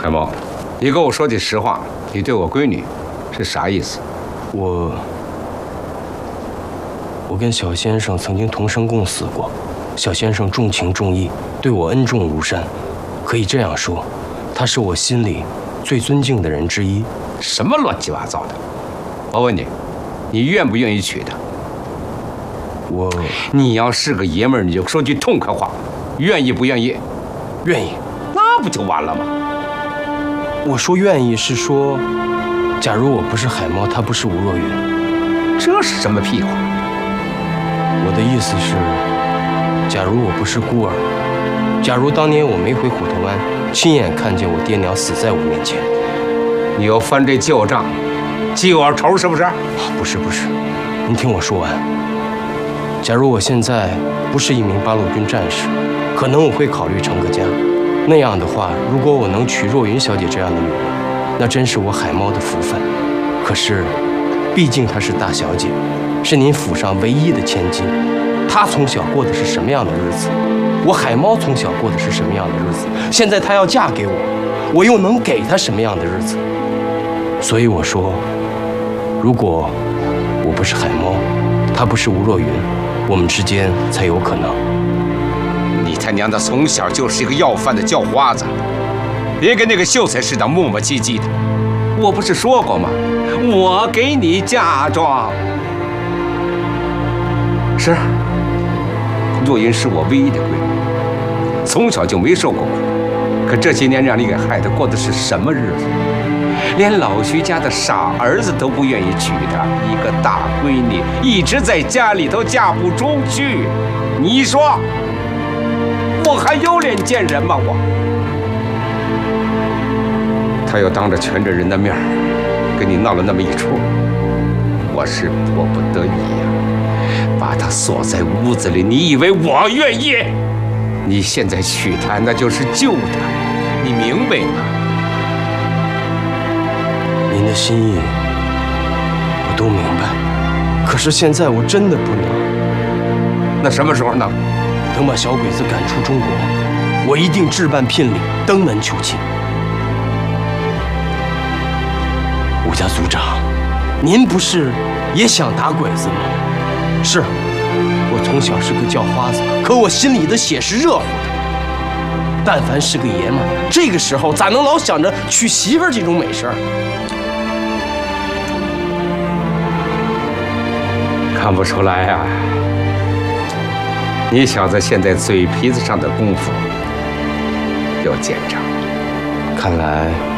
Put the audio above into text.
海猫，你跟我说句实话，你对我闺女是啥意思？ 我跟小先生曾经同生共死过，小先生重情重义，对我恩重如山，可以这样说，他是我心里最尊敬的人之一。 什么乱七八糟的！我问你，你愿不愿意娶她？你要是个爷们儿，你就说句痛快话，愿意不愿意？ 愿意。 那不就完了吗？ 我说愿意是说，假如我不是海猫，她不是吴若云。 这是什么屁话？ 我的意思是，假如我不是孤儿，假如当年我没回虎头湾，亲眼看见我爹娘死在我面前， 你要翻这旧账，记我仇是不是？ 不是，您听我说完。假如我现在不是一名八路军战士，可能我会考虑成个家。那样的话，如果我能娶若云小姐这样的女人，那真是我海猫的福分。可是，毕竟她是大小姐，是您府上唯一的千金。她从小过的是什么样的日子？我海猫从小过的是什么样的日子？现在她要嫁给我，我又能给她什么样的日子？所以我说，如果我不是海猫，她不是吴若云，我们之间才有可能。 你他娘的从小就是一个要饭的叫花子，别跟那个秀才似的磨磨唧唧的。我不是说过吗？我给你嫁妆。是，若云是我唯一的闺女，从小就没受过苦。可这些年让你给害得过的是什么日子？连老徐家的傻儿子都不愿意娶她，一个大闺女一直在家里头嫁不出去。你说，我还有脸见人吗？他又当着全镇人的面跟你闹了那么一出，我是迫不得已呀，把他锁在屋子里。你以为我愿意？你现在娶她，那就是救她，你明白吗？ 您的心意我都明白，可是现在我真的不能。 那什么时候能？ 等把小鬼子赶出中国，我一定置办聘礼，登门求亲。吴家族长，您不是也想打鬼子吗？是，我从小是个叫花子，可我心里的血是热乎的。但凡是个爷们儿，这个时候咋能老想着娶媳妇儿这种美事儿？ 看不出来啊，你小子现在嘴皮子上的功夫又见长。 看来